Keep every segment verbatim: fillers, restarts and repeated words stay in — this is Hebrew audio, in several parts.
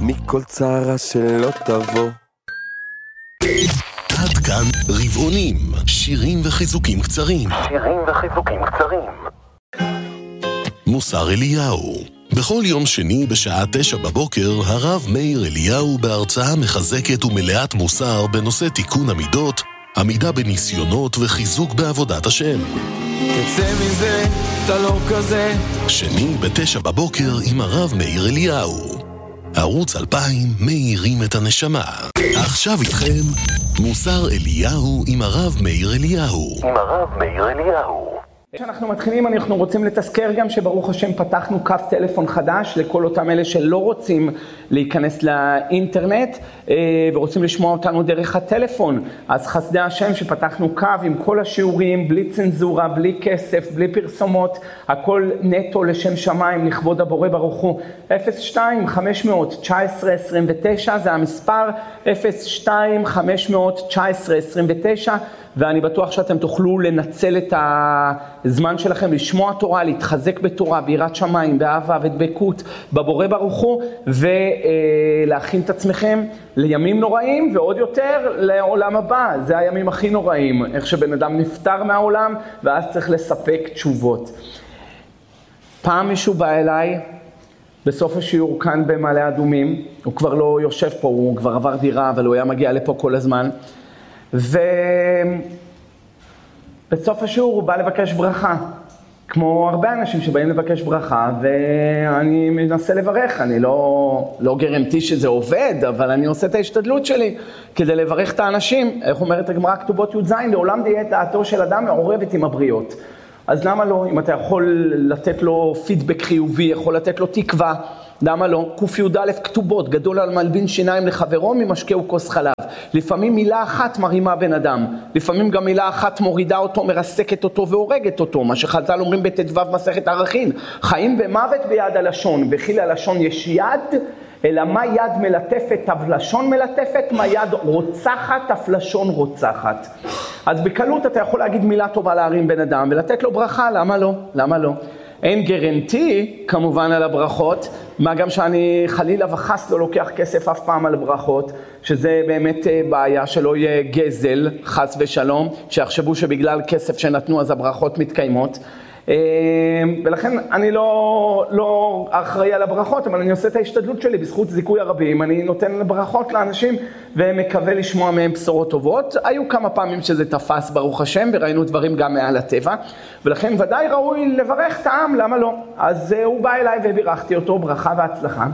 מכל צרה שלא תבוא. עד כאן רבעונים, שירים וחיזוקים קצרים. שירים וחיזוקים קצרים. מוסר אליהו. בכל יום שני בשעה תשע בבוקר, הרב מאיר אליהו בהרצאה מחזקת ומלאת מוסר בנושא תיקון המידות, עמידה בניסיונות וחיזוק בעבודת השם. תצא מזה, אתה לא כזה. שני בתשע בבוקר עם הרב מאיר אליהו. ערוץ אלפיים מאירים את הנשמה. עכשיו איתכם מוסר אליהו עם הרב מאיר אליהו. עם הרב מאיר אליהו. כשאנחנו מתחילים, אנחנו רוצים לתזכר גם שברוך השם פתחנו קו טלפון חדש לכל אותם אלה שלא רוצים להיכנס לאינטרנט ורוצים לשמוע אותנו דרך הטלפון. אז חסדי השם שפתחנו קו עם כל השיעורים, בלי צנזורה, בלי כסף, בלי פרסומות, הכל נטו לשם שמיים, לכבוד הבורא ברוך הוא. אפס שתיים חמש תשע עשרה עשרים ותשע זה המספר, אפס שתיים חמש תשע עשרה עשרים ותשע, ואני בטוח שאתם תוכלו לנצל את הזמן שלכם לשמוע תורה, להתחזק בתורה, ביראת שמיים, באהבה ודבקות בבורא ברוך הוא, ולהכין את עצמכם לימים נוראים, ועוד יותר לעולם הבא. זה הימים הכי נוראים, איך שבן אדם נפטר מהעולם, ואז צריך לספק תשובות. פעם מישהו בא אליי, בסוף השיעור כאן במעלה אדומים, הוא כבר לא יושב פה, הוא כבר עבר דירה, אבל הוא היה מגיע לפה כל הזמן, ובסוף השיעור הוא בא לבקש ברכה, כמו הרבה אנשים שבאים לבקש ברכה, ואני מנסה לברך. אני לא, לא גרנטי שזה עובד, אבל אני עושה את ההשתדלות שלי כדי לברך את האנשים. איך אומרת הגמרא כתובות י"ז, לעולם תהיה דעתו של אדם מעורבת עם הבריות. אז למה לא? אם אתה יכול לתת לו פידבק חיובי, יכול לתת לו תקווה, למה לא? קוף י"א כתובות, גדול על מלבין שיניים לחברו ממשקהו כוס חלב. לפעמים מילה אחת מרימה בן אדם, לפעמים גם מילה אחת מורידה אותו, מרסקת אותו והורגת אותו, מה שחז"ל אומרים בתדבב מסכת ערכין, חיים במוות ביד הלשון, בחיל הלשון יש יד, אלא מה יד מלטפת אף לשון מלטפת, מה יד רוצחת אף לשון רוצחת. אז בקלות אתה יכול להגיד מילה טובה להרים בן אדם ולתת לו ברכה, למה לא? למה לא? אין גרנטי כמובן על הברכות, מה גם שאני חלילה וחס לא לוקח כסף אף פעם על ברכות, שזה באמת בעיה שלא יהיה גזל, חס ושלום, שיחשבו שבגלל כסף שנתנו אז הברכות מתקיימות. ולכן אני לא, לא אחראי על הברכות, אבל אני עושה את ההשתדלות שלי בזכות זיכוי הרבים, אני נותן ברכות לאנשים ומקווה לשמוע מהם בשורות טובות. היו כמה פעמים שזה תפס ברוך השם וראינו דברים גם מעל הטבע, ולכן ודאי ראוי לברך את העם, למה לא? אז הוא בא אליי ובירכתי אותו ברכה והצלחה.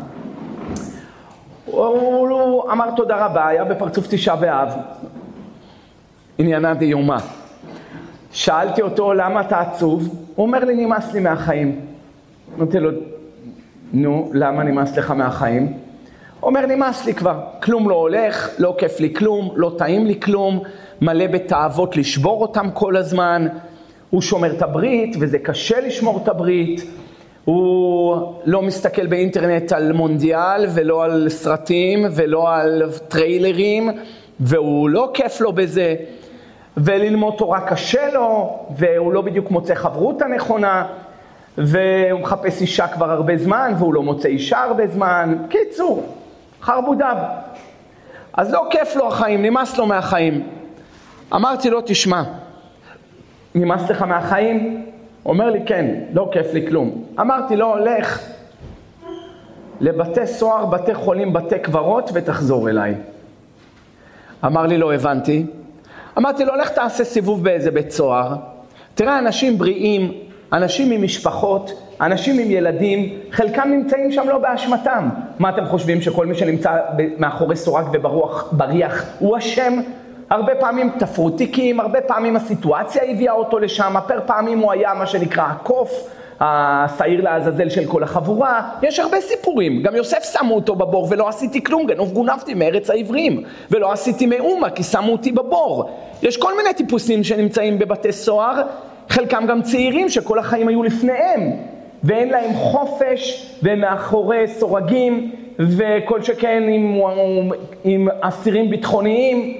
הוא אמר תודה רבה, היה בפרצוף תשעה באב, עניינה דיומה. שאלתי אותו למה אתה עצוב? הוא אומר לי נמאס לי מהחיים. אמרתי לו נו למה נמאס לך מהחיים? הוא אומר נמאס לי כבר, כלום לא הולך, לא כיף לי כלום, לא טעים לי כלום, מלא בתאוות לשבור אותם כל הזמן. הוא שומר את הברית וזה קשה לשמור את הברית, הוא לא מסתכל באינטרנט על מונדיאל ולא על סרטים ולא על טריילרים, והוא לא כיף לו בזה, וללמוד תורה קשה לו, והוא לא בדיוק מוצא חברות הנכונה, והוא מחפש אישה כבר הרבה זמן, והוא לא מוצא אישה הרבה זמן. קיצור, חרבודיו. אז לא כיף לו החיים, נמאס לו מהחיים. אמרתי לו, תשמע, נמאס לך מהחיים? הוא אומר לי, כן, לא כיף לי כלום. אמרתי לו, לך לבתי סוהר, בתי חולים, בתי קברות, ותחזור אליי. אמר לי, לא הבנתי. אמרתי לו, לך תעשה סיבוב באיזה בית סוהר. תראה, אנשים בריאים, אנשים עם משפחות, אנשים עם ילדים, חלקם נמצאים שם לא באשמתם. מה אתם חושבים, שכל מי שנמצא מאחורי סורג וברוח בריח הוא אשם? הרבה פעמים תפרו תיקים, הרבה פעמים הסיטואציה הביאה אותו לשם, הפר פעמים הוא היה מה שנקרא הקוף, השעיר לעזאזל של כל החבורה. יש הרבה סיפורים. גם יוסף שמו אותו בבור ולא עשיתי כלום, גנוב גונבתי מארץ העברים, ולא עשיתי מאומה כי שמו אותי בבור. יש כל מיני טיפוסים שנמצאים בבתי סוהר, חלקם גם צעירים שכל החיים היו לפניהם, ואין להם חופש, והם מאחורי סורגים, וכל שכן עם, עם אסירים ביטחוניים,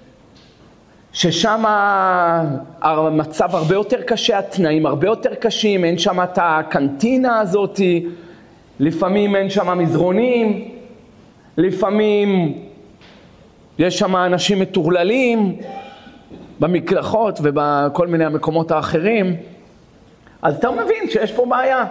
ששם המצב הרבה יותר קשה, התנאים הרבה יותר קשים, אין שם את הקנטינה הזאת, לפעמים אין שם מזרונים, לפעמים יש שם אנשים מטורללים במקלחות ובכל מיני המקומות האחרים, אז אתה מבין שיש פה בעיה.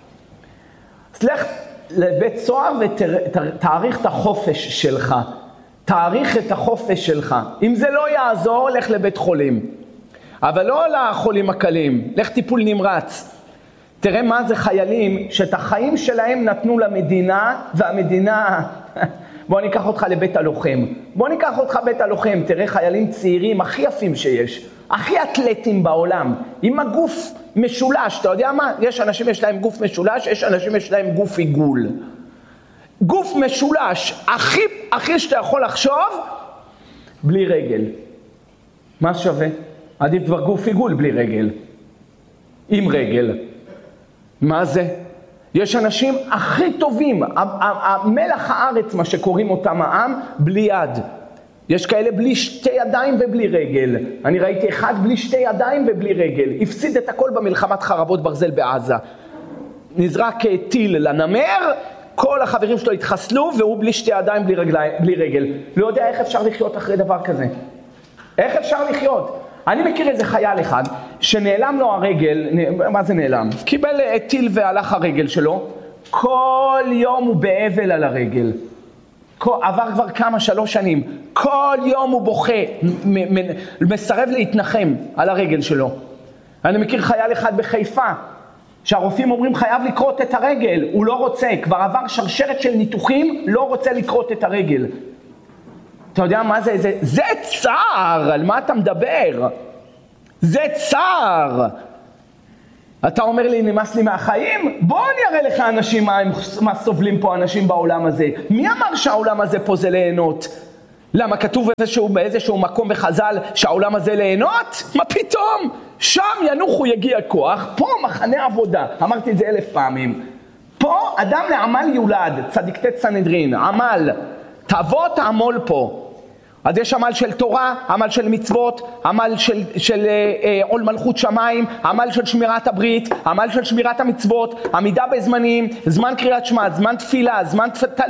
אז לך לבית סוהר ותעריך את החופש שלך. תעריך את החופש שלך. אם זה לא יעזור, לך לבית חולים. אבל לא לחולים הקלים, לך טיפול נמרץ. תראה מה זה חיילים שאת החיים שלהם נתנו למדינה, והמדינה... בוא ניקח אותך לבית הלוחם. בוא ניקח אותך בית הלוחם, תראה חיילים צעירים הכי יפים שיש, הכי אתלטים בעולם, עם הגוף משולש. אתה יודע מה? יש אנשים יש להם גוף משולש, יש אנשים יש להם גוף עיגול. גוף משולש, הכי, הכי שאתה יכול לחשוב, בלי רגל. מה שווה? עדיף כבר גוף עיגול בלי רגל. עם רגל. מה זה? יש אנשים הכי טובים, המלח הארץ, מה שקוראים אותם העם, בלי יד. יש כאלה בלי שתי ידיים ובלי רגל. אני ראיתי אחד בלי שתי ידיים ובלי רגל. הפסיד את הכל במלחמת חרבות ברזל בעזה. נזרק טיל לנמר, כל החברים שלו התחסלו, והוא בלי שתי ידיים בלי, רגל, בלי רגל. לא יודע איך אפשר לחיות אחרי דבר כזה. איך אפשר לחיות? אני מכיר איזה חייל אחד, שנעלם לו הרגל, מה זה נעלם? קיבל טיל והלך הרגל שלו, כל יום הוא באבל על הרגל. עבר כבר כמה, שלוש שנים, כל יום הוא בוכה, מסרב להתנחם על הרגל שלו. אני מכיר חייל אחד בחיפה, שהרופאים אומרים חייב לקרות את הרגל, הוא לא רוצה, כבר עבר שרשרת של ניתוחים, לא רוצה לקרות את הרגל. אתה יודע מה זה? זה, זה צער, על מה אתה מדבר? זה צער. אתה אומר לי, נמאס לי מהחיים? בוא אני אראה לך אנשים, מה, מה סובלים פה אנשים בעולם הזה. מי אמר שהעולם הזה פה זה ליהנות? למה כתוב איזשהו, באיזשהו מקום בחז"ל שהעולם הזה ליהנות? מה פתאום? שם ינוחו יגיע כוח, פה מחנה עבודה. אמרתי את זה אלף פעמים. פה אדם לעמל יולד, צדיק תת סנהדרין, עמל. תבוא תעמול פה. אז יש עמל של תורה, עמל של מצוות, עמל של, של אה, עול מלכות שמיים, עמל של שמירת הברית, עמל של שמירת המצוות, עמידה בזמנים, זמן קריאת שמע, זמן תפילה, זמן תפילה,